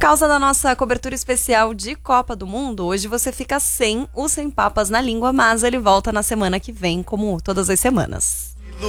causa da nossa cobertura especial de Copa do Mundo, hoje você fica sem o Sem Papas na Língua, mas ele volta na semana que vem, como todas as semanas.